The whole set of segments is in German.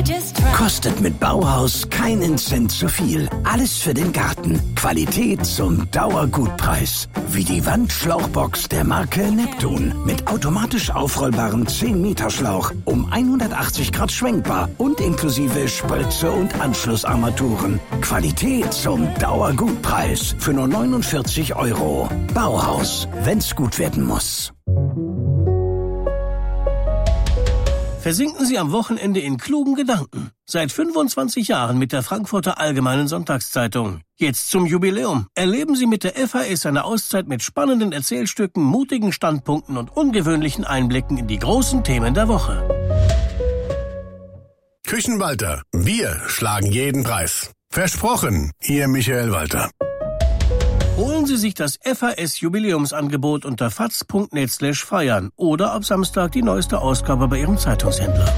Kostet mit Bauhaus keinen Cent zu viel. Alles für den Garten. Qualität zum Dauergutpreis. Wie die Wandschlauchbox der Marke Neptun. Mit automatisch aufrollbarem 10-Meter-Schlauch. Um 180 Grad schwenkbar und inklusive Spritze und Anschlussarmaturen. Qualität zum Dauergutpreis. Für nur 49 €. Bauhaus. Wenn's gut werden muss. Versinken Sie am Wochenende in klugen Gedanken. Seit 25 Jahren mit der Frankfurter Allgemeinen Sonntagszeitung. Jetzt zum Jubiläum. Erleben Sie mit der FAS eine Auszeit mit spannenden Erzählstücken, mutigen Standpunkten und ungewöhnlichen Einblicken in die großen Themen der Woche. Küchenwalter, wir schlagen jeden Preis. Versprochen, Ihr Michael Walter. Holen Sie sich das FAS-Jubiläumsangebot unter faz.net/feiern oder ab Samstag die neueste Ausgabe bei Ihrem Zeitungshändler.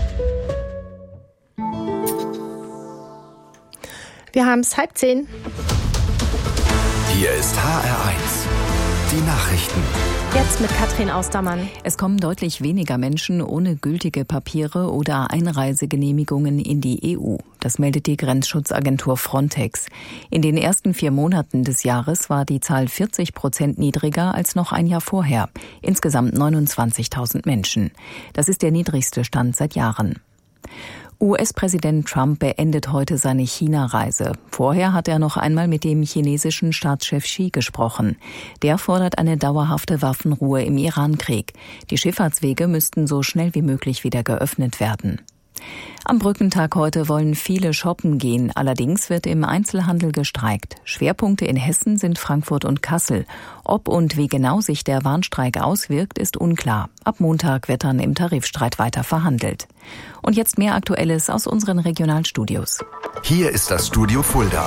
Wir haben es 9:30. Hier ist HR1, die Nachrichten. Jetzt mit Katrin Austermann. Es kommen deutlich weniger Menschen ohne gültige Papiere oder Einreisegenehmigungen in die EU. Das meldet die Grenzschutzagentur Frontex. In den ersten 4 Monaten des Jahres war die Zahl 40% niedriger als noch ein Jahr vorher. Insgesamt 29.000 Menschen. Das ist der niedrigste Stand seit Jahren. US-Präsident Trump beendet heute seine China-Reise. Vorher hat er noch einmal mit dem chinesischen Staatschef Xi gesprochen. Der fordert eine dauerhafte Waffenruhe im Iran-Krieg. Die Schifffahrtswege müssten so schnell wie möglich wieder geöffnet werden. Am Brückentag heute wollen viele shoppen gehen. Allerdings wird im Einzelhandel gestreikt. Schwerpunkte in Hessen sind Frankfurt und Kassel. Ob und wie genau sich der Warnstreik auswirkt, ist unklar. Ab Montag wird dann im Tarifstreit weiter verhandelt. Und jetzt mehr Aktuelles aus unseren Regionalstudios. Hier ist das Studio Fulda.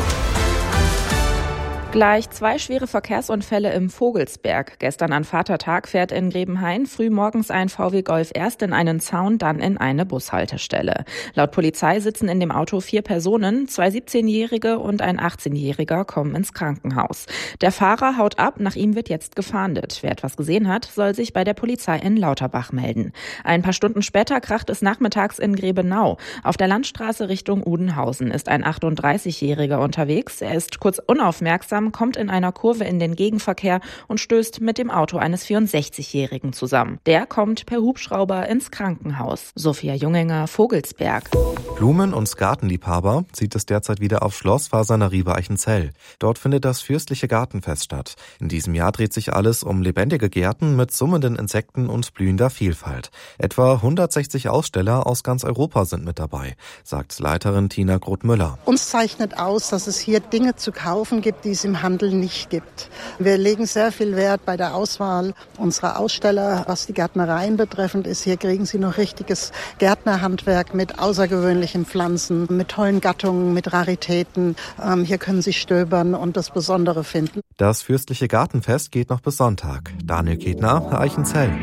Gleich 2 schwere Verkehrsunfälle im Vogelsberg. Gestern an Vatertag fährt in Grebenhain frühmorgens ein VW Golf erst in einen Zaun, dann in eine Bushaltestelle. Laut Polizei sitzen in dem Auto 4 Personen, 2 17-Jährige und ein 18-Jähriger kommen ins Krankenhaus. Der Fahrer haut ab, nach ihm wird jetzt gefahndet. Wer etwas gesehen hat, soll sich bei der Polizei in Lauterbach melden. Ein paar Stunden später kracht es nachmittags in Grebenau. Auf der Landstraße Richtung Udenhausen ist ein 38-Jähriger unterwegs. Er ist kurz unaufmerksam, kommt in einer Kurve in den Gegenverkehr und stößt mit dem Auto eines 64-Jährigen zusammen. Der kommt per Hubschrauber ins Krankenhaus. Sophia Junginger, Vogelsberg. Blumen- und Gartenliebhaber zieht es derzeit wieder auf Schloss Fasernerie-Eichenzell. Dort findet das fürstliche Gartenfest statt. In diesem Jahr dreht sich alles um lebendige Gärten mit summenden Insekten und blühender Vielfalt. Etwa 160 Aussteller aus ganz Europa sind mit dabei, sagt Leiterin Tina Groth-Müller. Uns zeichnet aus, dass es hier Dinge zu kaufen gibt, die es im Handel nicht gibt. Wir legen sehr viel Wert bei der Auswahl unserer Aussteller, was die Gärtnereien betreffend ist. Hier kriegen Sie noch richtiges Gärtnerhandwerk mit außergewöhnlichen Pflanzen, mit tollen Gattungen, mit Raritäten. Hier können Sie stöbern und das Besondere finden. Das fürstliche Gartenfest geht noch bis Sonntag. Daniel Ketner, Eichenzell.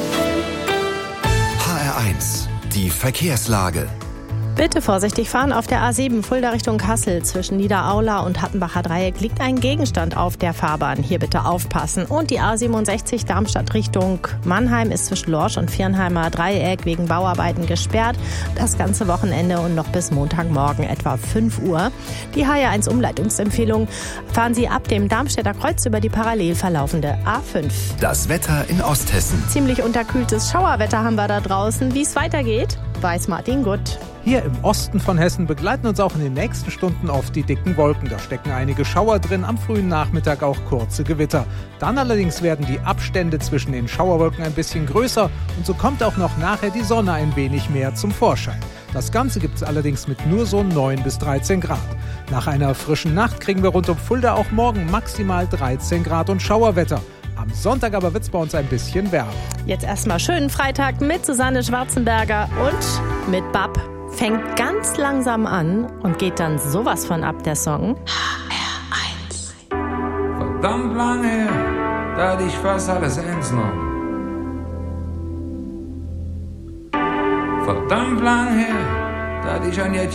HR1, die Verkehrslage. Bitte vorsichtig fahren. Auf der A7 Fulda Richtung Kassel zwischen Niederaula und Hattenbacher Dreieck liegt ein Gegenstand auf der Fahrbahn. Hier bitte aufpassen. Und die A67 Darmstadt Richtung Mannheim ist zwischen Lorsch und Viernheimer Dreieck wegen Bauarbeiten gesperrt. Das ganze Wochenende und noch bis Montagmorgen etwa 5 Uhr. Die HR1 Umleitungsempfehlung: fahren Sie ab dem Darmstädter Kreuz über die parallel verlaufende A5. Das Wetter in Osthessen. Ziemlich unterkühltes Schauerwetter haben wir da draußen. Wie es weitergeht, weiß Martin Gutt. Hier im Osten von Hessen begleiten uns auch in den nächsten Stunden oft die dicken Wolken. Da stecken einige Schauer drin, am frühen Nachmittag auch kurze Gewitter. Dann allerdings werden die Abstände zwischen den Schauerwolken ein bisschen größer und so kommt auch noch nachher die Sonne ein wenig mehr zum Vorschein. Das Ganze gibt es allerdings mit nur so 9 bis 13 Grad. Nach einer frischen Nacht kriegen wir rund um Fulda auch morgen maximal 13 Grad und Schauerwetter. Am Sonntag aber wird es bei uns ein bisschen wärmer. Jetzt erstmal schönen Freitag mit Susanne Schwarzenberger und mit Bab. Fängt ganz langsam an und geht dann sowas von ab, der Song. HR1. Verdammt lange, da hatte ich fast alles ernst noch. Verdammt lange, da hatte ich ein Jährchen